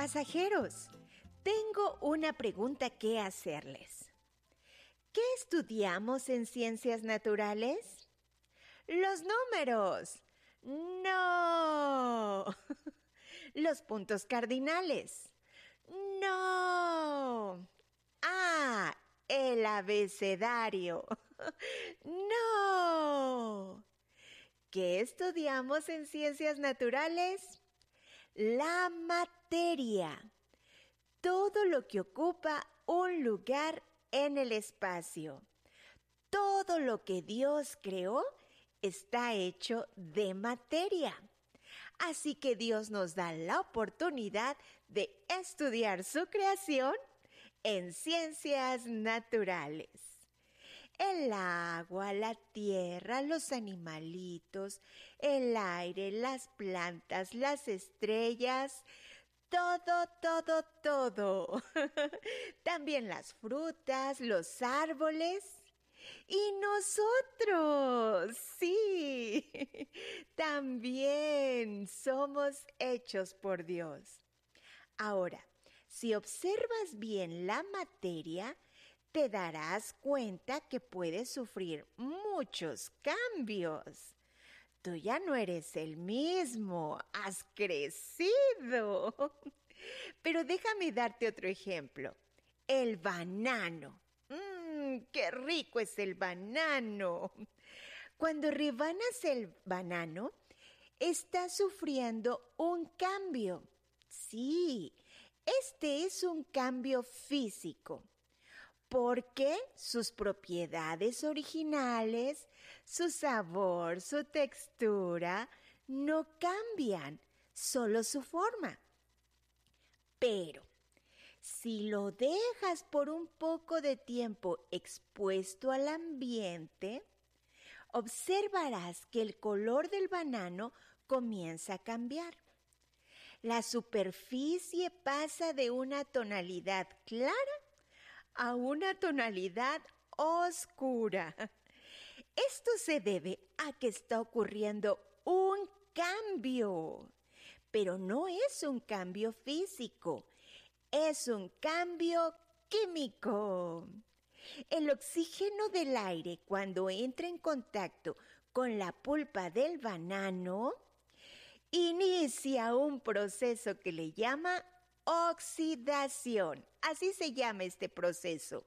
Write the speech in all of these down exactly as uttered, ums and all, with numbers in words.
Pasajeros, tengo una pregunta que hacerles. ¿Qué estudiamos en ciencias naturales? ¡Los números! ¡No! ¿Los puntos cardinales? ¡No! ¡Ah! El abecedario. ¡No! ¿Qué estudiamos en ciencias naturales? La materia. Todo lo que ocupa un lugar en el espacio. Todo lo que Dios creó está hecho de materia. Así que Dios nos da la oportunidad de estudiar su creación en ciencias naturales. El agua, la tierra, los animalitos, el aire, las plantas, las estrellas, todo, todo, todo. También las frutas, los árboles y nosotros, sí, también somos hechos por Dios. Ahora, si observas bien la materia, te darás cuenta que puedes sufrir muchos cambios. Tú ya no eres el mismo, has crecido. Pero déjame darte otro ejemplo. El banano. ¡Mmm, qué rico es el banano! Cuando rebanas el banano, estás sufriendo un cambio. Sí, este es un cambio físico. Porque sus propiedades originales, su sabor, su textura, no cambian, solo su forma. Pero si lo dejas por un poco de tiempo expuesto al ambiente, observarás que el color del banano comienza a cambiar. La superficie pasa de una tonalidad clara a una tonalidad oscura. Esto se debe a que está ocurriendo un cambio, pero no es un cambio físico, es un cambio químico. El oxígeno del aire, cuando entra en contacto con la pulpa del banano, inicia un proceso que le llama oxidación. Así se llama este proceso,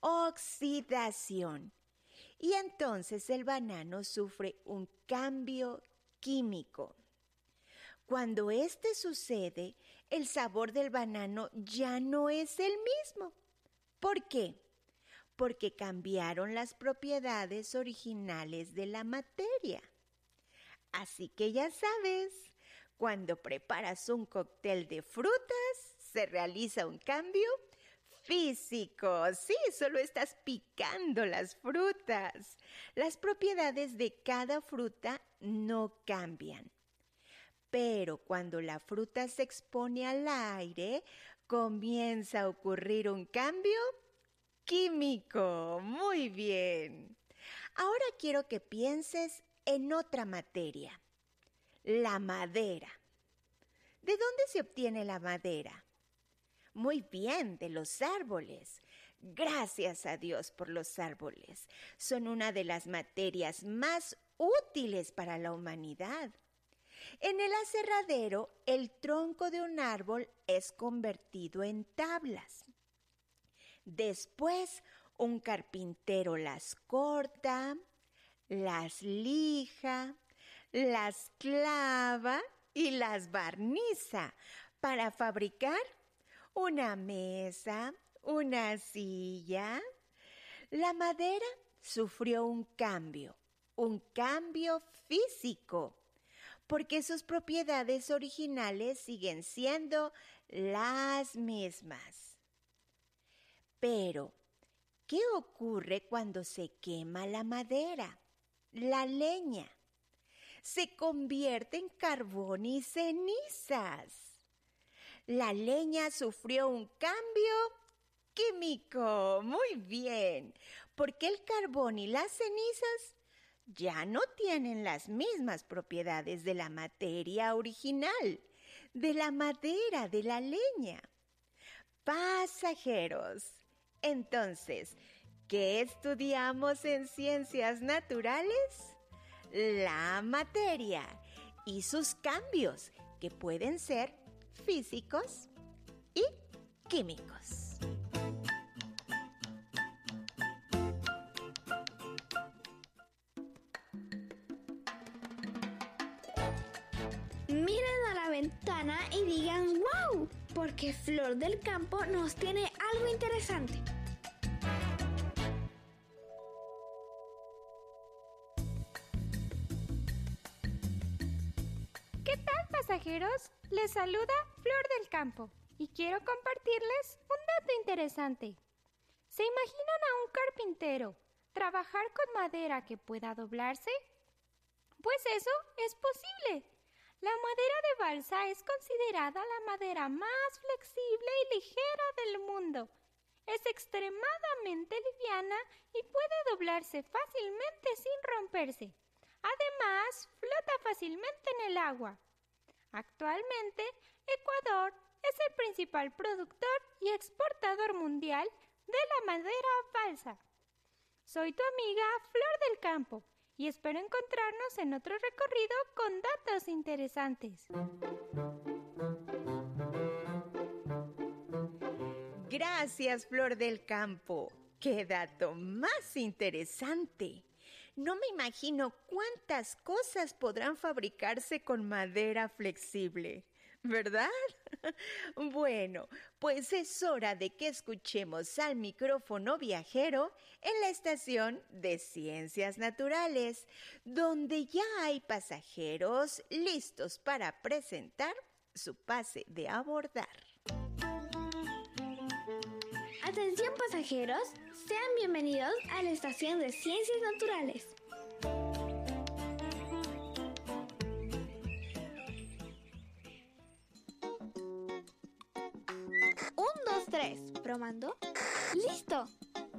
oxidación. Y entonces el banano sufre un cambio químico. Cuando este sucede, el sabor del banano ya no es el mismo. ¿Por qué? Porque cambiaron las propiedades originales de la materia. Así que ya sabes, cuando preparas un cóctel de frutas, se realiza un cambio físico. Sí, solo estás picando las frutas. Las propiedades de cada fruta no cambian. Pero cuando la fruta se expone al aire, comienza a ocurrir un cambio químico. Muy bien. Ahora quiero que pienses en otra materia, la madera. ¿De dónde se obtiene la madera? Muy bien, de los árboles. Gracias a Dios por los árboles. Son una de las materias más útiles para la humanidad. En el aserradero, el tronco de un árbol es convertido en tablas. Después, un carpintero las corta, las lija, las clava y las barniza para fabricar una mesa, una silla. La madera sufrió un cambio, un cambio físico, porque sus propiedades originales siguen siendo las mismas. Pero, ¿qué ocurre cuando se quema la madera? La leña se convierte en carbón y cenizas. La leña sufrió un cambio químico. Muy bien, porque el carbón y las cenizas ya no tienen las mismas propiedades de la materia original. de la madera, de la leña. Pasajeros, entonces, ¿qué estudiamos en ciencias naturales? La materia y sus cambios, que pueden ser físicos y químicos. Miren a la ventana y digan ¡wow! Porque Flor del Campo nos tiene algo interesante. ¿Qué tal, pasajeros? Les saluda Flor del Campo y quiero compartirles un dato interesante. ¿Se imaginan a un carpintero trabajar con madera que pueda doblarse? Pues eso es posible. La madera de balsa es considerada la madera más flexible y ligera del mundo. Es extremadamente liviana y puede doblarse fácilmente sin romperse. Además, flota fácilmente en el agua. Actualmente, Ecuador es el principal productor y exportador mundial de la madera balsa. Soy tu amiga Flor del Campo y espero encontrarnos en otro recorrido con datos interesantes. Gracias, Flor del Campo. ¡Qué dato más interesante! No me imagino cuántas cosas podrán fabricarse con madera flexible, ¿verdad? Bueno, pues es hora de que escuchemos al micrófono viajero en la estación de Ciencias Naturales, donde ya hay pasajeros listos para presentar su pase de abordar. Atención pasajeros, sean bienvenidos a la estación de Ciencias Naturales. Un, dos, tres, probando. ¡Listo!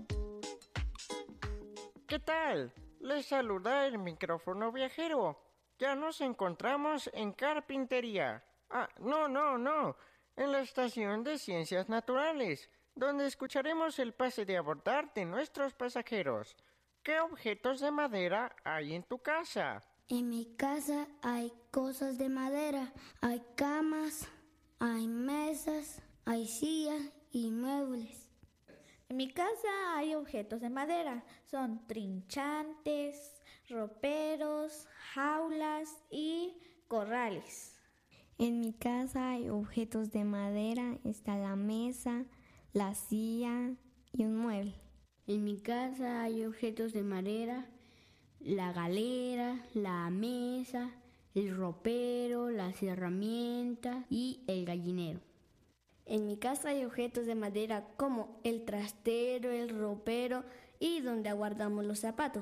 ¿Qué tal? Les saluda el micrófono viajero. Ya nos encontramos en carpintería. Ah, no, no, no. En la estación de Ciencias Naturales, donde escucharemos el pase de abordar de nuestros pasajeros. ¿Qué objetos de madera hay en tu casa? En mi casa hay cosas de madera. Hay camas, hay mesas, hay sillas y muebles. En mi casa hay objetos de madera. Son trinchantes, roperos, jaulas y corrales. En mi casa hay objetos de madera. Está la mesa, la silla y un mueble. En mi casa hay objetos de madera, la galera, la mesa, el ropero, las herramientas y el gallinero. En mi casa hay objetos de madera como el trastero, el ropero y donde guardamos los zapatos.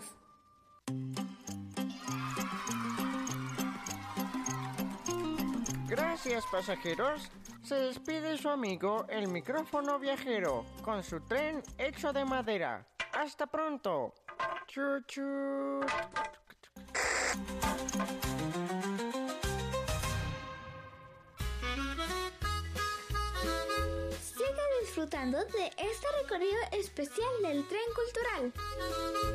Gracias, pasajeros. Se despide su amigo el micrófono viajero con su tren hecho de madera. ¡Hasta pronto! ¡Chu, chu! Siga disfrutando de este recorrido especial del tren cultural.